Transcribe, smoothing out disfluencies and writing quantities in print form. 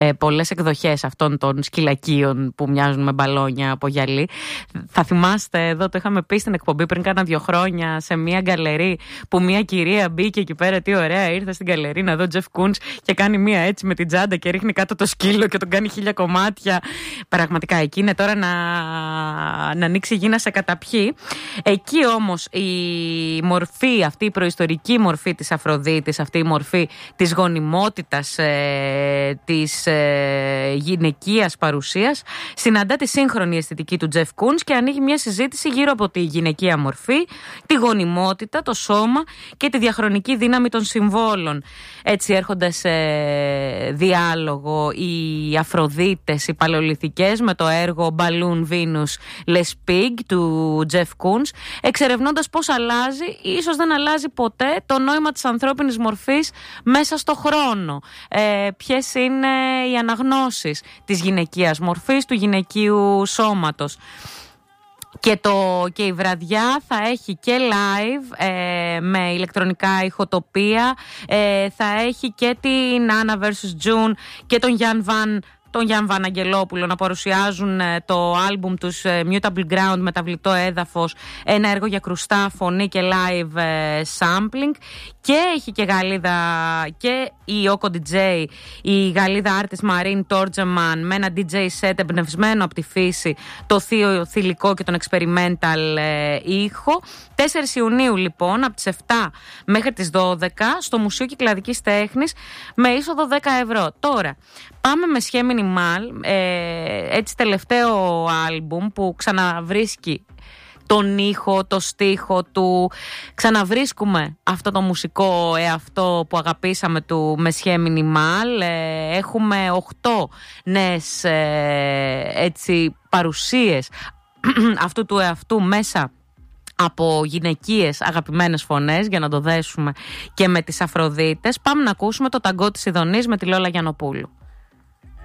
πολλές εκδοχές αυτών των σκυλακίων που μοιάζουν με μπαλόνια από γυαλί. Θα θυμάστε, εδώ το είχαμε πει στην εκπομπή πριν κάνα 2 χρόνια, σε μια γκαλερί που μια κυρία μπήκε εκεί πέρα, τι ωραία, ήρθε στην γκαλερί να δω Jeff Koons και κάνει μια έτσι με την τσάντα και ρίχνει κάτω το σκύλο και τον κάνει 1000 κομμάτια. Πραγματικά εκεί είναι τώρα να ανοίξει γη να σε καταπιεί. Εκεί όμως η μορφή, αυτή η προϊστορική μορφή της Αφροδίτης, αυτή η μορφή της γονιμότητας, της γυναικείας παρουσίας, συναντά τη σύγχρονη αισθητική του Jeff Koons και ανοίγει μια συζήτηση γύρω από τη γυναικεία μορφή, τη γονιμότητα, το σώμα και τη διαχρονική δύναμη των συμβόλων. Έτσι έρχονται σε διάλογο οι Αφροδίτες, οι παλαιολιθικές, με το έργο Balloon Venus Les Pig του Jeff Koons, εξερευνώντας πώς αλλάζει ή ίσως δεν αλλάζει ποτέ το νόημα της ανθρώπινης μορφής μέσα στο χρόνο. Ποιες είναι οι αναγνώσεις της γυναικείας μορφής, του γυναικείου σώματος. Και η βραδιά θα έχει και live με ηλεκτρονικά ηχοτοπία, θα έχει και την Anna vs. June και τον Γιάν Βαν Αγγελόπουλο να παρουσιάζουν το άλμπουμ τους Mutable Ground, μεταβλητό έδαφος, ένα έργο για κρουστά, φωνή και live sampling. Και έχει και Γαλλίδα και η Oko DJ, η Γαλλίδα artist Marine Torgeman, με ένα DJ set εμπνευσμένο από τη φύση, το θείο θηλυκό και τον experimental ήχο. 4 Ιουνίου λοιπόν από τις 7 μέχρι τις 12 στο Μουσείο Κυκλαδικής Τέχνης με είσοδο 10 ευρώ. Τώρα πάμε με Σχέ Μινιμάλ, έτσι τελευταίο άλμπουμ που ξαναβρίσκει τον ήχο, το στίχο του. Ξαναβρίσκουμε αυτό το μουσικό εαυτό που αγαπήσαμε του Μεσχέ Μινιμάλ. Έχουμε 8 νέες έτσι παρουσίες αυτού του εαυτού μέσα από γυναικείες αγαπημένες φωνές, για να το δέσουμε και με τις Αφροδίτες. Πάμε να ακούσουμε το ταγκό της Ιδονής με τη Λόλα Γιαννοπούλου.